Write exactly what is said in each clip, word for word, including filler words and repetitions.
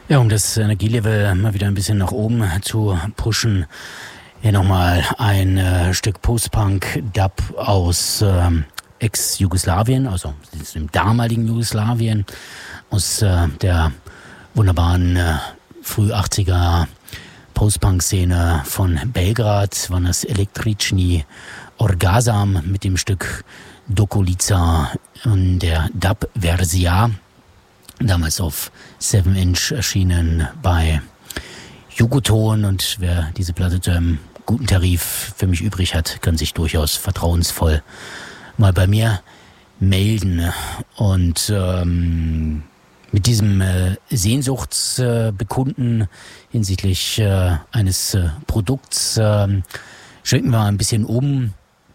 Ja, um das Energielevel mal wieder ein bisschen nach oben zu pushen, hier nochmal ein äh, Stück Post-Punk-Dub aus ähm, Ex-Jugoslawien, also dem damaligen Jugoslawien, aus äh, der wunderbaren äh, früh achtziger Post-Punk-Szene von Belgrad, waren das Električni Orgazam mit dem Stück Dokolica in der Dub-Verzia, damals auf seven inch erschienen bei Jugoton, und wer diese Platte zu einem guten Tarif für mich übrig hat, kann sich durchaus vertrauensvoll mal bei mir melden. Und ähm, mit diesem äh, Sehnsuchtsbekunden äh, hinsichtlich äh, eines äh, Produkts äh, schwenken wir ein bisschen um,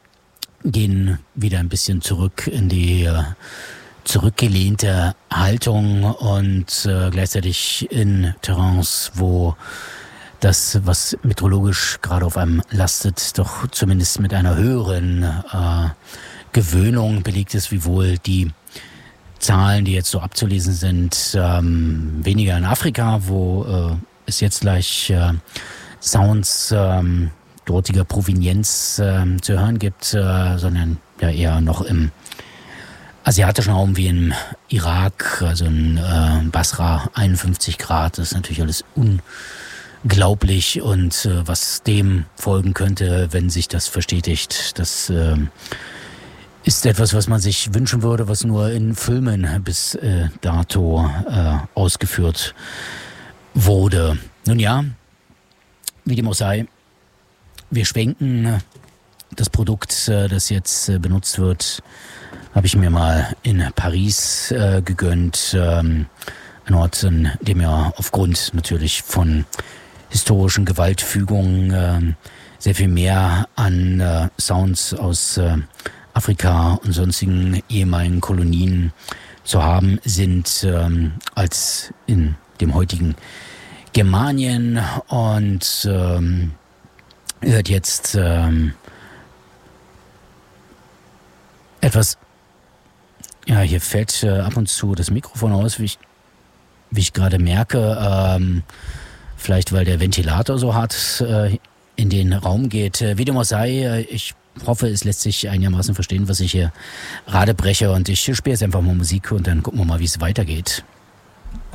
gehen wieder ein bisschen zurück in die äh, zurückgelehnte Haltung und äh, gleichzeitig in Terrains, wo das, was meteorologisch gerade auf einem lastet, doch zumindest mit einer höheren äh, Gewöhnung belegt ist, wiewohl die Zahlen, die jetzt so abzulesen sind, ähm, weniger in Afrika, wo äh, es jetzt gleich äh, Sounds ähm, dortiger Provenienz äh, zu hören gibt, äh, sondern ja eher noch im asiatischen Raum wie im Irak, also in äh, Basra einundfünfzig Grad, das ist natürlich alles unglaublich, und äh, was dem folgen könnte, wenn sich das verstetigt, das äh, ist etwas, was man sich wünschen würde, was nur in Filmen bis äh, dato äh, ausgeführt wurde. Nun ja, wie dem auch sei, wir schwenken. Das Produkt, äh, das jetzt äh, benutzt wird, habe ich mir mal in Paris äh, gegönnt. Ähm, ein Ort, in dem ja aufgrund natürlich von historischen Gewaltfügungen äh, sehr viel mehr an äh, Sounds aus äh, Afrika und sonstigen ehemaligen Kolonien zu haben sind, ähm, als in dem heutigen Germanien. Und ähm, hört jetzt ähm, etwas, ja, hier fällt äh, ab und zu das Mikrofon aus, wie ich, wie ich gerade merke, ähm, vielleicht weil der Ventilator so hart äh, in den Raum geht. Äh, wie dem auch sei, äh, ich hoffe, es lässt sich einigermaßen verstehen, was ich hier gerade breche, und ich spiele jetzt einfach mal Musik und dann gucken wir mal, wie es weitergeht.